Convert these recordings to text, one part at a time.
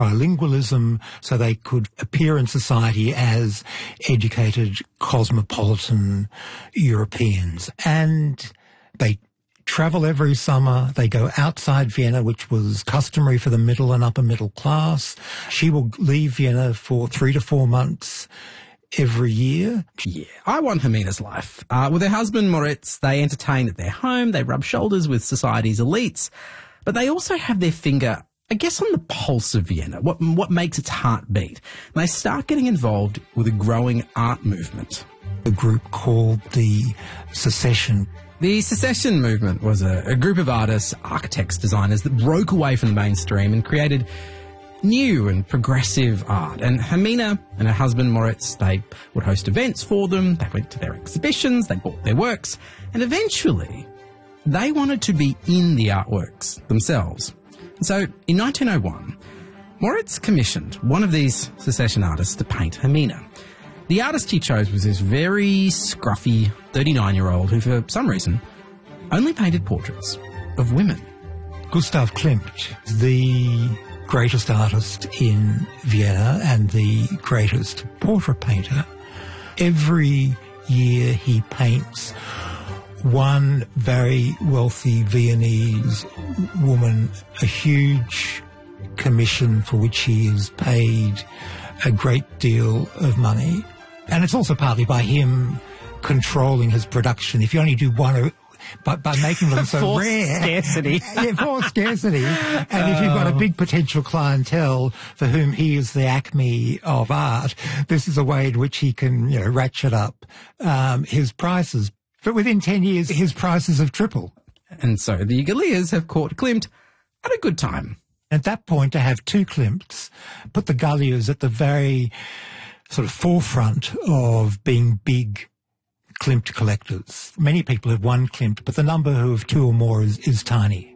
bilingualism, so they could appear in society as educated, cosmopolitan Europeans. And they travel every summer. They go outside Vienna, which was customary for the middle and upper middle class. She will leave Vienna for 3 to 4 months every year. Yeah, I want Hermina's life. With her husband, Moritz, they entertain at their home, they rub shoulders with society's elites, but they also have their finger, I guess, on the pulse of Vienna, what makes its heart beat. And they start getting involved with a growing art movement. A group called the Secession. The Secession movement was a group of artists, architects, designers that broke away from the mainstream and created new and progressive art. And Hermina and her husband Moritz, they would host events for them, they went to their exhibitions, they bought their works, and eventually they wanted to be in the artworks themselves. And so in 1901, Moritz commissioned one of these Secession artists to paint Hermina. The artist he chose was this very scruffy 39-year-old who, for some reason, only painted portraits of women. Gustav Klimt, the greatest artist in Vienna and the greatest portrait painter. Every year he paints one very wealthy Viennese woman, a huge commission for which he is paid a great deal of money. And it's also partly by him controlling his production. If you only do one, by making them so rare. Scarcity. Yeah, for scarcity. And if you've got a big potential clientele for whom he is the acme of art, this is a way in which he can, ratchet up his prices. But within 10 years, his prices have tripled. And so the Gallias have caught Klimt at a good time. At that point, to have two Klimts put the Gallias at the very sort of forefront of being big Klimt collectors. Many people have one Klimt, but the number who have two or more is tiny.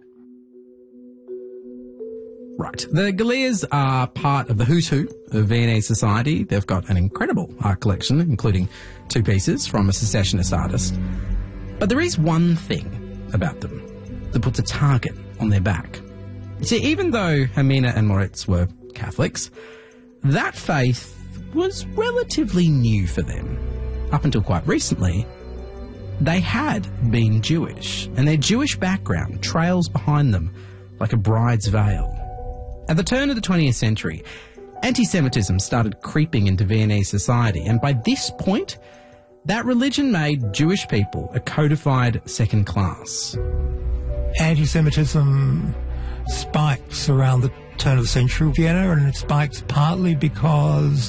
Right. The Gallias are part of the who's who of Viennese society. They've got an incredible art collection, including 2 pieces from a secessionist artist. But there is one thing about them that puts a target on their back. See, even though Hermina and Moritz were Catholics, that faith was relatively new for them. Up until quite recently, they had been Jewish, and their Jewish background trails behind them like a bride's veil. At the turn of the 20th century, anti-Semitism started creeping into Viennese society, and by this point, that religion made Jewish people a codified second class. Anti-Semitism spikes around the turn of the century in Vienna, and it spikes partly because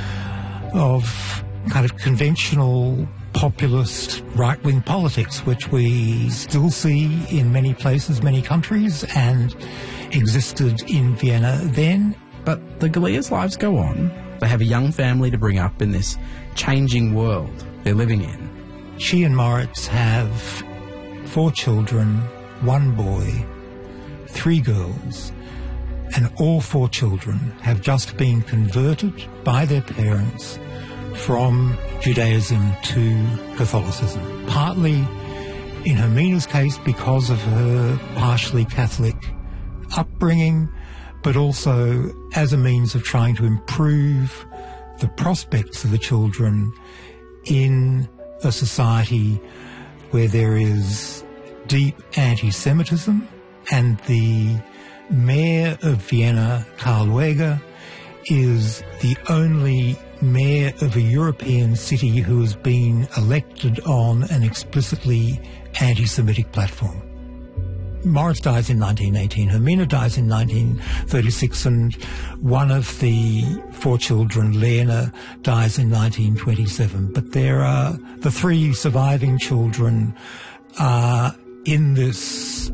of kind of conventional populist right-wing politics, which we still see in many places, many countries, and existed in Vienna then. But the Gallias' lives go on. They have a young family to bring up in this changing world they're living in. She and Moritz have 4 children, 1 boy, 3 girls, and all 4 children have just been converted by their parents from Judaism to Catholicism. Partly, in Hermina's case, because of her partially Catholic upbringing, but also as a means of trying to improve the prospects of the children in a society where there is deep anti-Semitism, and the mayor of Vienna, Karl Lueger, is the only mayor of a European city who has been elected on an explicitly anti-Semitic platform. Moritz dies in 1918, Hermina dies in 1936, and one of the 4 children, Lena, dies in 1927. But there are the 3 surviving children are in this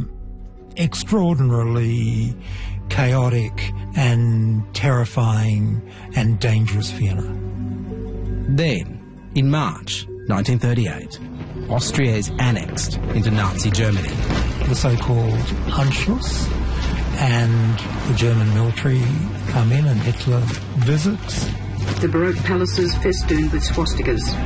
extraordinarily chaotic and terrifying and dangerous Vienna. Then, in March 1938, Austria is annexed into Nazi Germany. The so-called Anschluss, and the German military come in and Hitler visits. The Baroque palaces festooned with swastikas.